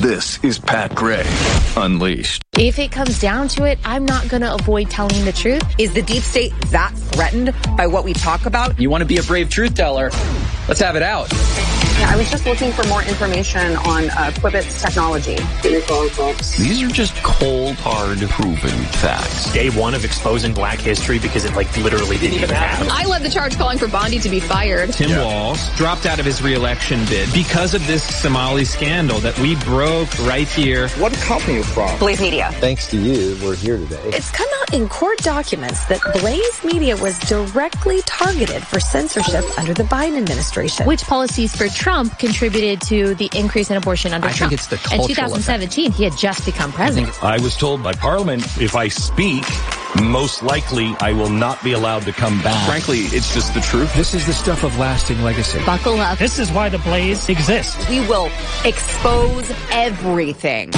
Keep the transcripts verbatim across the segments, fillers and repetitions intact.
This is Pat Gray Unleashed. If it comes down to it, I'm not going to avoid telling the truth. Is the deep state that threatened by what we talk about? You want to be a brave truth teller? Let's have it out. Yeah, I was just looking for more information on uh, Quibbit's technology. These are just cold, hard, proven facts. Day one of exposing black history because it like literally didn't even happen. I led the charge calling for Bondi to be fired. Tim yeah. Walz dropped out of his re-election bid because of this Somali scandal that we broke right here. What company are you from? Blaze Media. Thanks to you, we're here today. It's come out in court documents that Blaze Media was directly targeted for censorship under the Biden administration. Which policies for Trump contributed to the increase in abortion under I Trump? I think it's the cultural In twenty seventeen, effect. He had just become president. I, I was told by Parliament, if I speak, most likely I will not be allowed to come back. Frankly, it's just the truth. This is the stuff of lasting legacy. Buckle up. This is why the Blaze exists. We will expose everything.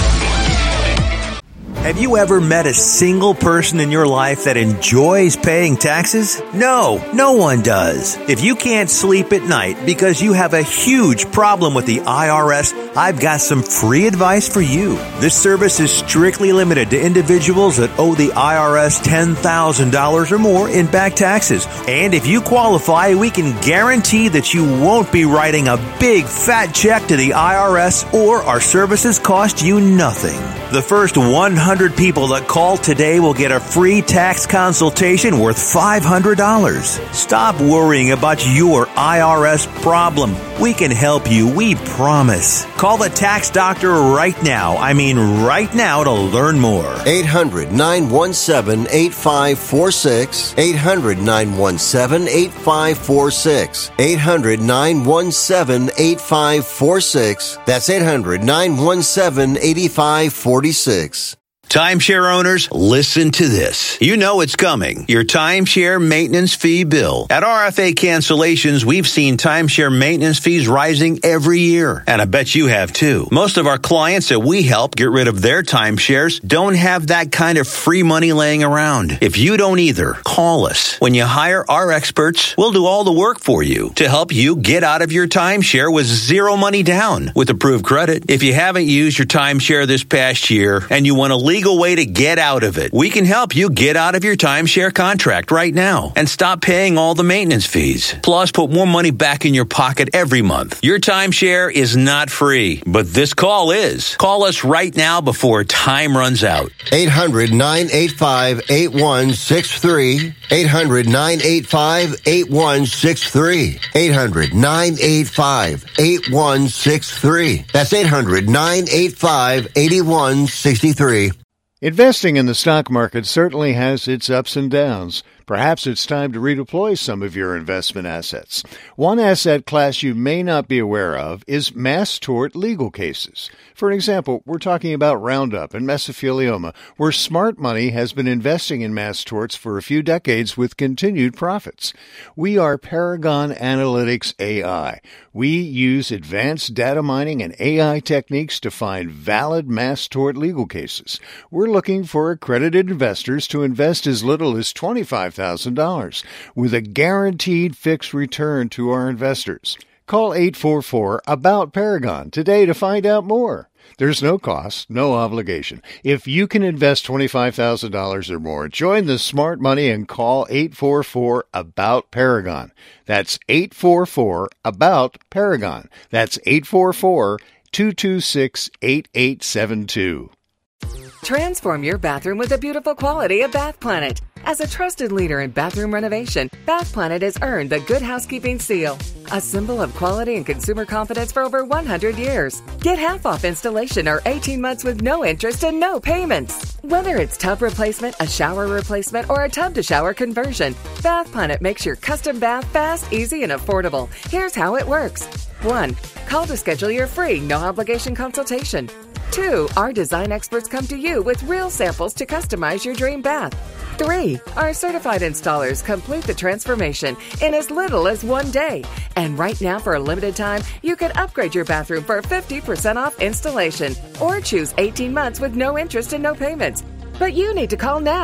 Have you ever met a single person in your life that enjoys paying taxes? No, no one does. If you can't sleep at night because you have a huge problem with the I R S, I've got some free advice for you. This service is strictly limited to individuals that owe the I R S ten thousand dollars or more in back taxes. And if you qualify, we can guarantee that you won't be writing a big fat check to the I R S, or our services cost you nothing. The first one hundred people that call today will get a free tax consultation worth five hundred dollars. Stop worrying about your I R S problem. We can help you, we promise. Call the tax doctor right now. I mean right now to learn more. eight hundred, nine one seven, eight five four six. eight hundred, nine one seven, eight five four six. eight hundred, nine one seven, eight five four six. That's eight hundred, nine one seven, eight five four six. Timeshare owners, listen to this. You know it's coming. Your timeshare maintenance fee bill. At R F A Cancellations, we've seen timeshare maintenance fees rising every year. And I bet you have too. Most of our clients that we help get rid of their timeshares don't have that kind of free money laying around. If you don't either, call us. When you hire our experts, we'll do all the work for you to help you get out of your timeshare with zero money down with approved credit. If you haven't used your timeshare this past year and you want to leave legal way to get out of it. We can help you get out of your timeshare contract right now and stop paying all the maintenance fees. Plus, put more money back in your pocket every month. Your timeshare is not free, but this call is. Call us right now before time runs out. eight hundred, nine eight five, eight one six three. eight hundred, nine eight five, eight one six three. eight hundred, nine eight five, eight one six three. That's eight hundred, nine eight five, eight one six three. Investing in the stock market certainly has its ups and downs. Perhaps it's time to redeploy some of your investment assets. One asset class you may not be aware of is mass tort legal cases. For example, we're talking about Roundup and mesothelioma, where smart money has been investing in mass torts for a few decades with continued profits. We are Paragon Analytics A I. We use advanced data mining and A I techniques to find valid mass tort legal cases. We're looking for accredited investors to invest as little as twenty-five thousand dollars with a guaranteed fixed return to our investors. Call eight four four, A B O U T, Paragon today to find out more. There's no cost, no obligation. If you can invest twenty-five thousand dollars or more, join the smart money and call eight four four, A B O U T, Paragon. That's eight four four, A B O U T, Paragon. That's eight four four, two two six, eight eight seven two. Transform your bathroom with the beautiful quality of Bath Planet. As a trusted leader in bathroom renovation, Bath Planet has earned the Good Housekeeping Seal, a symbol of quality and consumer confidence for over one hundred years. Get half off installation or eighteen months with no interest and no payments. Whether it's tub replacement, a shower replacement, or a tub-to-shower conversion, Bath Planet makes your custom bath fast, easy, and affordable. Here's how it works. One, call to schedule your free, no-obligation consultation. Two, our design experts come to you with real samples to customize your dream bath. Three, our certified installers complete the transformation in as little as one day. And right now, for a limited time, you can upgrade your bathroom for fifty percent off installation or choose eighteen months with no interest and no payments. But you need to call now.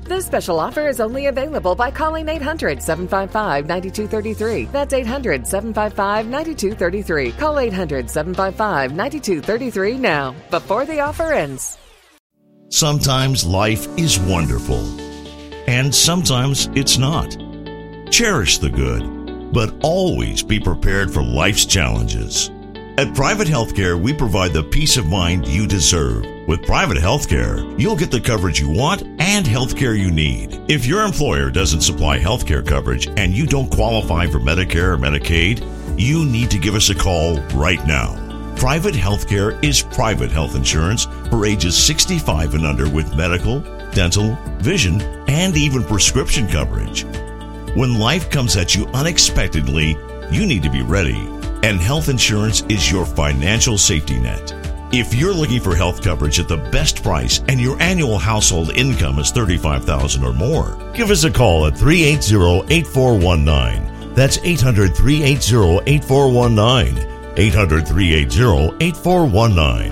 This special offer is only available by calling eight hundred, seven five five, nine two three three. That's eight hundred, seven five five, nine two three three. Call eight hundred, seven five five, nine two three three now, before the offer ends. Sometimes life is wonderful, and sometimes it's not. Cherish the good, but always be prepared for life's challenges. At Private Healthcare, we provide the peace of mind you deserve. With Private Healthcare, you'll get the coverage you want and healthcare you need. If your employer doesn't supply healthcare coverage and you don't qualify for Medicare or Medicaid, you need to give us a call right now. Private Healthcare is private health insurance for ages sixty-five and under with medical, dental, vision, and even prescription coverage. When life comes at you unexpectedly, you need to be ready. And health insurance is your financial safety net. If you're looking for health coverage at the best price and your annual household income is thirty-five thousand dollars or more, give us a call at three eight zero, eight four one nine. That's eight hundred, three eight zero, eight four one nine. eight hundred, three eight zero, eight four one nine.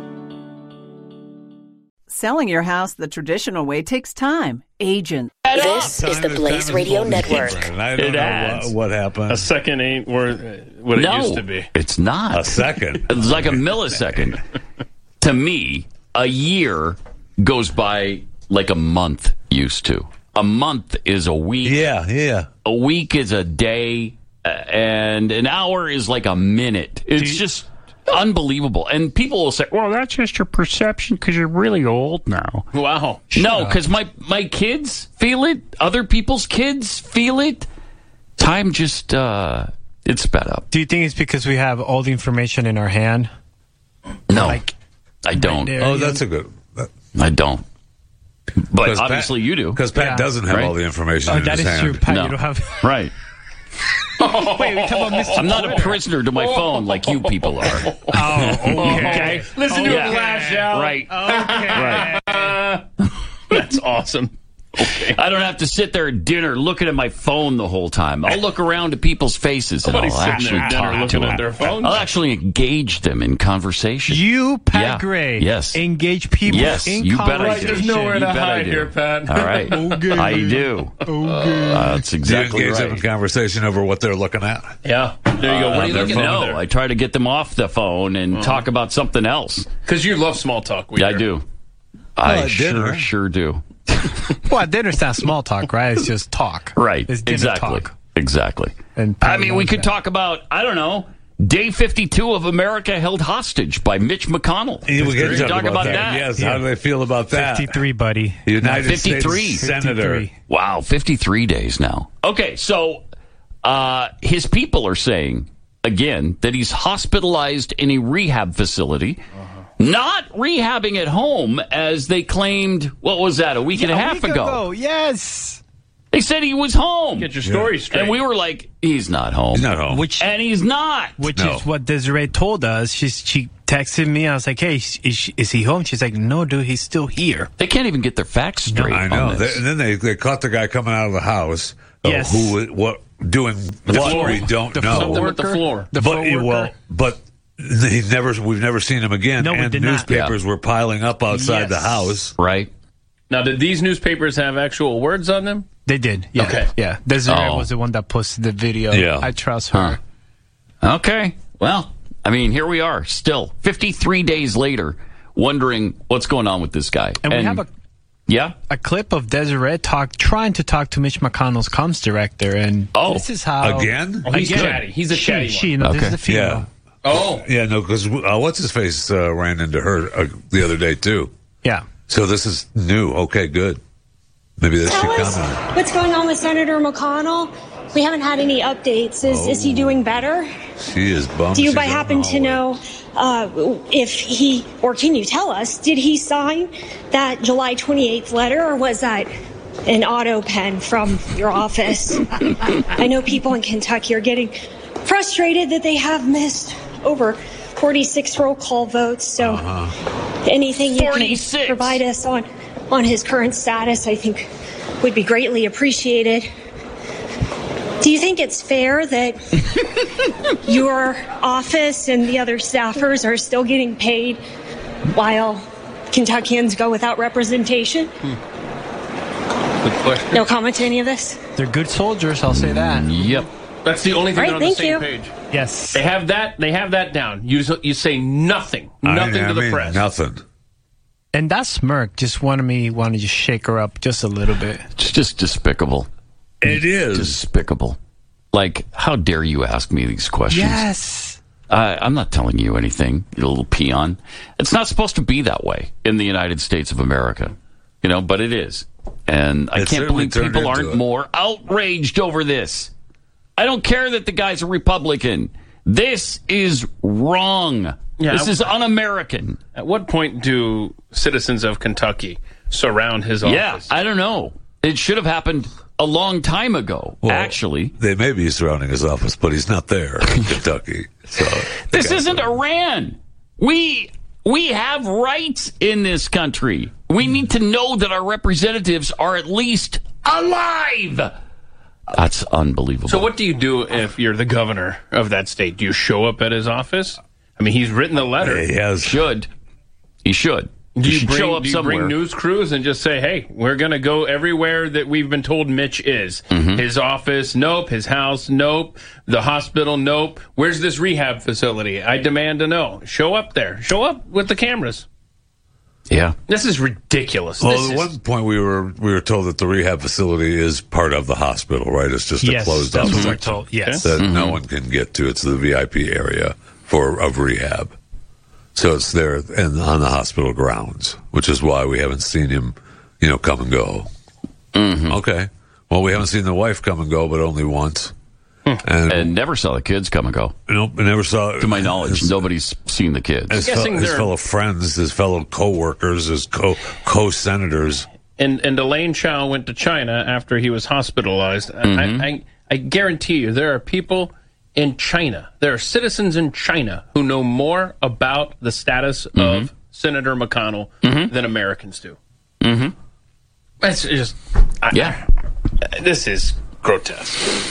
Selling your house the traditional way takes time. Agent. This is the Blaze Radio Network. I don't it know adds. what, what happened. A second ain't worth what it no, used to be. It's not. A second. It's like a millisecond. To me, a year goes by like a month used to. A month is a week. Yeah, yeah. A week is a day, and an hour is like a minute. It's you, just unbelievable. And people will say, well, that's just your perception because you're really old now. Wow. No, because my, my kids feel it. Other people's kids feel it. Time just, uh, it's sped up. Do you think it's because we have all the information in our hand? No, like, I don't. Right oh, that's a good... That, I don't. But obviously Pat, you do. Because Pat yeah. doesn't have right? all the information oh, in that his is hand. true, Pat. No. You don't have... Right. Wait, we talk about Mister I'm not Twitter. a prisoner to my phone like you people are. Oh, okay. okay. Listen oh, to yeah. him lash out. Right. Okay. Right. That's awesome. Okay. I don't have to sit there at dinner looking at my phone the whole time. I'll look around at people's faces and Nobody's I'll sitting actually there at dinner talk to looking them. at their phones. I'll actually engage them in conversation. You, Pat yeah. Gray, yes. engage people yes, in you bet I conversation. do. There's nowhere you to bet hide I do. here, Pat. All right. Okay. I do. Okay. Uh, that's exactly Do you engage right. them in conversation over what they're looking at? Yeah. There you go. What Uh, are you looking no, at? I try to get them off the phone and uh-huh. talk about something else. Because you love small talk. Yeah, I do. I at sure, dinner. sure do. Well, dinner's not small talk, right? It's just talk. Right. It's dinner exactly. talk. Exactly. And I mean, we could that. talk about, I don't know, Day fifty-two of America Held Hostage by Mitch McConnell. Yeah, we can talk, talk about, about that. that. Yes, Yeah. how do they feel about that? fifty-three, buddy. United fifty-three. States Senator. fifty-three. Wow, fifty-three days now. Okay, so uh, his people are saying, again, that he's hospitalized in a rehab facility. Uh-huh. Not rehabbing at home, as they claimed, what was that, a week yeah, and a half a week ago? ago? Yes. They said he was home. Get your story Yeah. straight. And we were like, he's not home. He's not home. Which, And he's not. which No. is what Desiree told us. She's, she texted me. I was like, hey, is, is, is he home? She's like, no, dude, he's still here. They can't even get their facts straight. I on know. this. They, and then they, they caught the guy coming out of the house. uh, Yes. Who, what, doing what floor. we don't The know. Something with the floor. The but floor worker. well, but he never. We've never seen him again. No, we and did not. newspapers were piling up outside Yes. the house. Right? Now, did these newspapers have actual words on them? They did. Yeah. Okay. Yeah. Desiree Oh. was the one that posted the video. Yeah. I trust her. Huh. Okay. Well, I mean, here we are, still fifty-three days later, wondering what's going on with this guy. And, we have a yeah a clip of Desiree talk trying to talk to Mitch McConnell's comms director, and Oh. this is how Again? Oh, he's Again. chatty. He's a she, chatty she, one. no, this Okay. is the female. Yeah. Oh. Yeah, no, because uh, what's his face uh, ran into her uh, the other day too. Yeah. So this is new. Okay, good. Maybe this should Tell us come. what's going on with Senator McConnell. We haven't had any updates. Is Oh. is he doing better? She is bummed. Do you she's by out in happen the to know uh, if he, or can you tell us, did he sign that July twenty-eighth letter, or was that an auto pen from your office? I know people in Kentucky are getting frustrated that they have missed over forty-six roll call votes. So Uh-huh. anything you forty-six. can provide us on, on his current status, I think would be greatly appreciated. Do you think it's fair that your office and the other staffers are still getting paid while Kentuckians go without representation? Good question. No comment to any of this? They're good soldiers, I'll say that. Yep. That's the only thing All they're right, on the thank same you. page. Yes. They have that. They have that down. You you say nothing, nothing I, I to the mean, press. Nothing. And that smirk just wanted me want to just shake her up just a little bit. It's just despicable. It is. Despicable. Like, how dare you ask me these questions? Yes. Uh, I'm not telling you anything, you little peon. It's not supposed to be that way in the United States of America. You know, but it is. And I It can't certainly believe turned people into aren't it. more outraged over this. I don't care that the guy's a Republican. This is wrong. Yeah, this I- is un-American. At what point do citizens of Kentucky surround his Yeah, office? I don't know. It should have happened a long time ago, Well, actually. They may be surrounding his office, but he's not there in Kentucky. So This isn't Iran. We we have rights in this country. We need to know that our representatives are at least alive. That's unbelievable. So what do you do if you're the governor of that state? Do you show up at his office? I mean, he's written the letter. He has. Should. He should. Do He you, should bring, show up do you somewhere. bring news crews and just say, hey, we're going to go everywhere that we've been told Mitch is? Mm-hmm. His office, nope. His house, nope. The hospital, nope. Where's this rehab facility? I demand to know. Show up there. Show up with the cameras. Yeah. This is ridiculous. Well, This at is- one point we were we were told that the rehab facility is part of the hospital, right? It's just Yes, a closed that's off what we're section told, yes. that Mm-hmm. no one can get to. It's the V I P area for of rehab, so it's there and on the hospital grounds, which is why we haven't seen him, you know, come and go. Mm-hmm. Okay, well, we haven't seen the wife come and go, but only once. And, And never saw the kids come and go. nope, I never saw. To my knowledge, his, nobody's seen the kids. his, guessing fel- his they're- fellow friends, his fellow co-workers, his co co senators. And and Elaine Chao went to China after he was hospitalized. Mm-hmm. I, I I guarantee you, there are people in China, there are citizens in China who know more about the status Mm-hmm. of Senator McConnell than Americans do. Mm-hmm. It's just, I, Yeah. this is grotesque.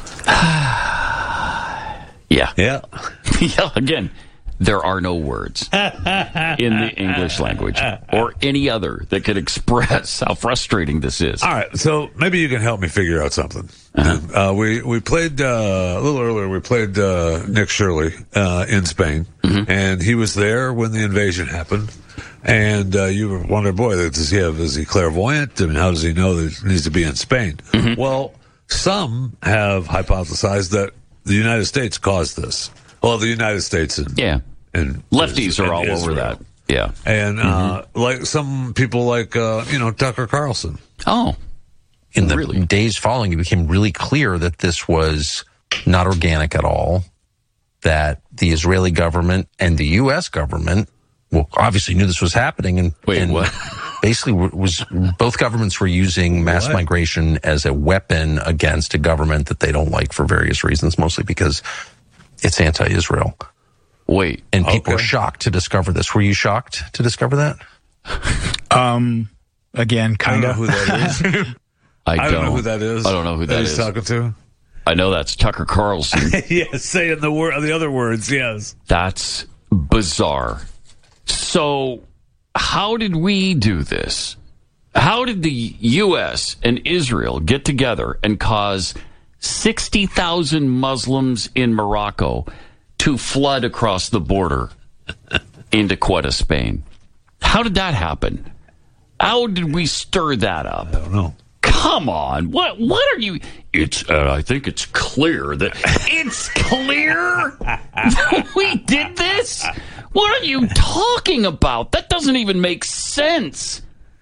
Yeah. Yeah. Yeah, again, there are no words in the English language or any other that could express how frustrating this is. All right, so maybe you can help me figure out something. Uh-huh. Uh, we we played uh, a little earlier. We played uh, Nick Shirley uh, in Spain, mm-hmm. and he was there when the invasion happened. And uh, you were wondering, boy, does he have? Is he clairvoyant? I mean, how does he know that he needs to be in Spain? Mm-hmm. Well, some have hypothesized that the United States caused this. Well, the United States and yeah, and lefties and are all Israel. over that. Yeah, and mm-hmm. uh, like some people, like uh, you know Tucker Carlson. Oh, in the really? days following, it became really clear that this was not organic at all. That the Israeli government and the U S government, well, obviously knew this was happening, and wait, and what? Basically, was both governments were using mass What? migration as a weapon against a government that they don't like for various reasons, mostly because it's anti-Israel. Wait, and people okay. were shocked to discover this. Were you shocked to discover that? Um, again, kind I of. don't know who that is. I, I don't, don't know who that is. I don't know who that he's is. talking to. I know that's Tucker Carlson. Yes, saying the word, the other words. Yes, That's bizarre. So, how did we do this? How did the U S and Israel get together and cause sixty thousand Muslims in Morocco to flood across the border into Ceuta, Spain? How did that happen? How did we stir that up? I don't know. Come on. What what are you It's uh, I think it's clear that it's clear that we did this? What are you talking about? That doesn't even make sense.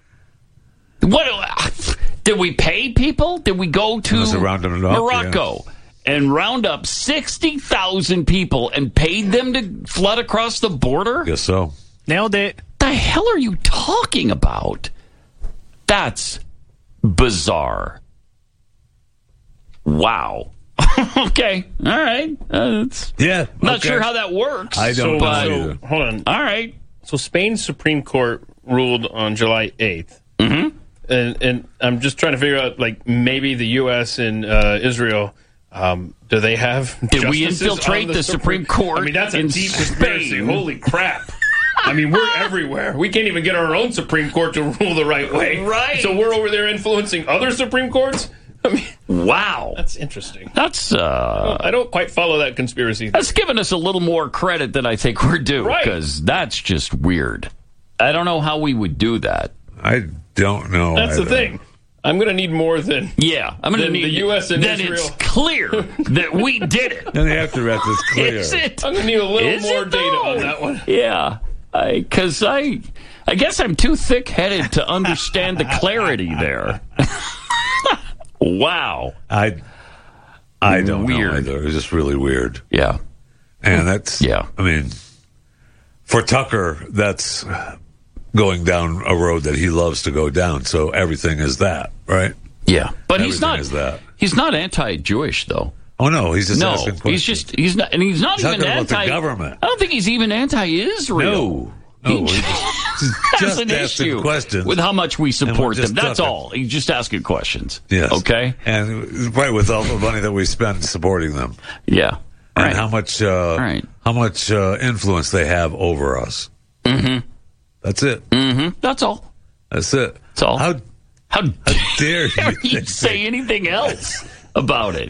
What did we pay people? Did we go to Must have rounded it up, Morocco and round up sixty thousand people and paid them to flood across the border? Guess so. Nailed it. The hell are you talking about? That's bizarre. Wow. Okay. All right. Uh, it's, Yeah. not okay. sure how that works. I don't So, know but, either. hold on. all right. So Spain's Supreme Court ruled on July eighth. Mm-hmm. And, and I'm just trying to figure out, like, maybe the U S and uh, Israel, um, do they have Did we justices infiltrate on the Supreme Court I mean, that's a in deep Spain? conspiracy. Holy crap. I mean, we're everywhere. We can't even get our own Supreme Court to rule the right way. Right. So we're over there influencing other Supreme Courts? I mean, wow. That's interesting. That's, uh... I don't quite follow that conspiracy theory. That's giving us a little more credit than I think we're due. Right. Because that's just weird. I don't know how we would do that. I don't know. That's either. the thing. I'm going to need more than yeah. I'm going to need the U S and then Israel. It's clear that we did it. Then after that, it's clear. Is it? I'm going to need a little Is more it, data though? on that one. Yeah, because I, I, I guess I'm too thick-headed to understand the clarity there. Wow. I, I don't weird. know either. It's just really weird. Yeah, and that's yeah. I mean, for Tucker, that's going down a road that he loves to go down. So everything is that, right? Yeah, but everything he's not. Is that. He's not anti-Jewish, though. Oh no, he's just no. asking questions. He's just he's not, and he's not he's even talking anti. about the government. I don't think he's even anti-Israel. No, no, he he's has just an asking issue questions with how much we support them. That's talking. all. He's just asking questions. Yes. Okay. And right with all the money that we spend supporting them. Yeah. And right. how much uh, right. how much uh, influence they have over us. Mm-hmm. That's it. Mm-hmm. That's all. That's it. That's all. How how, how dare you, you say anything else about it?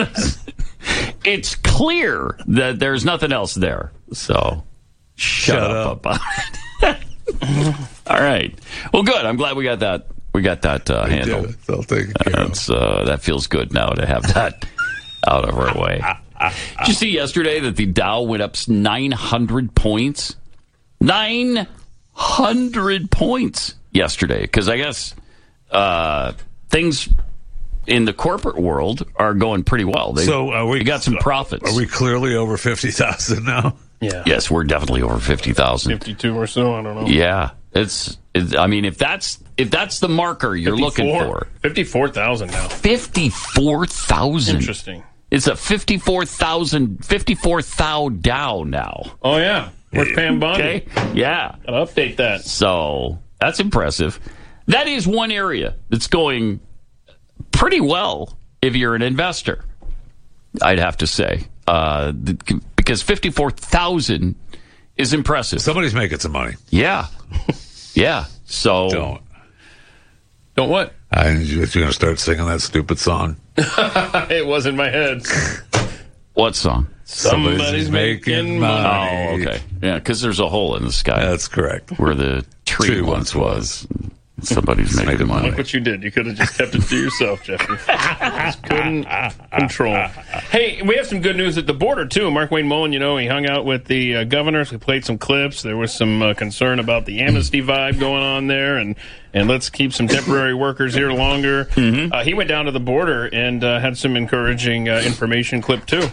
It's clear that there's nothing else there. So shut, Shut up, up. about it. All right. Well, good. I'm glad we got that. We got that uh, handled. I'll take it. That's, uh, that feels good now to have that out of our way. Did you see yesterday that the Dow went up nine hundred points? nine hundred points yesterday. Because I guess uh, things in the corporate world are going pretty well. They, so are we they got some profits. Are we clearly over fifty thousand now? Yeah. Yes, we're definitely over fifty thousand. fifty-two or so, I don't know. Yeah. It's, it's I mean, if that's if that's the marker you're looking for. fifty-four thousand now. fifty-four thousand. Interesting. It's a fifty-four thousand, fifty-four thou Dow now. Oh, yeah. Where's Pam Bondi? Okay. Yeah. Gotta update that. So that's impressive. That is one area that's going pretty well if you're an investor, I'd have to say. Uh, because fifty-four thousand is impressive. Somebody's making some money. Yeah. Yeah. So. Don't. Don't what? I, you're going to start singing that stupid song. It was in my head. What song? Somebody's, Somebody's making, making money. Oh, okay. Yeah, because there's a hole in the sky. That's correct. Where the tree, tree once was. was. Somebody's making money. Look what you did. You could have just kept it to yourself, Jeffrey. Just couldn't control. Hey, we have some good news at the border, too. Mark Wayne Mullen, you know, he hung out with the uh, governors. We played some clips. There was some uh, concern about the amnesty vibe going on there, and, and let's keep some temporary workers here longer. Mm-hmm. Uh, he went down to the border and uh, had some encouraging uh, information clip, too.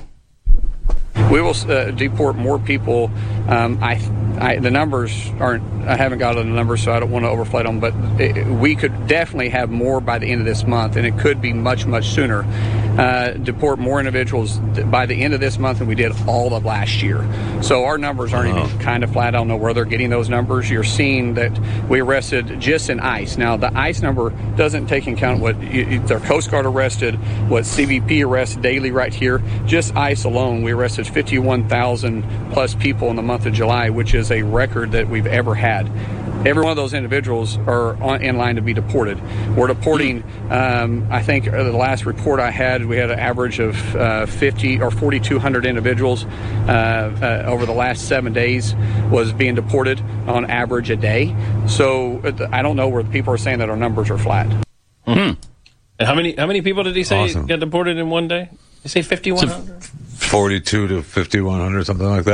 We will uh, deport more people. Um, I, I, the numbers aren't. I haven't got the numbers, so I don't want to overflate them. But it, we could definitely have more by the end of this month, and it could be much, much sooner. Uh, deport more individuals by the end of this month than we did all of last year. So our numbers aren't uh-huh. even kind of flat. I don't know where they're getting those numbers. You're seeing that we arrested just in ICE. Now the ICE number doesn't take into account what you, their Coast Guard arrested, what C B P arrests daily right here. Just ICE alone, we arrested fifty-one thousand plus people in the month of July, which is a record that we've ever had. Every one of those individuals are on, in line to be deported. We're deporting, um, I think the last report I had, we had an average of uh, fifty or forty-two hundred individuals uh, uh, over the last seven days was being deported on average a day. So I don't know where people are saying that our numbers are flat. Mm-hmm. And how many how many people did he say awesome. got deported in one day? Did he say fifty-one hundred? forty-two to fifty-one hundred, something like that.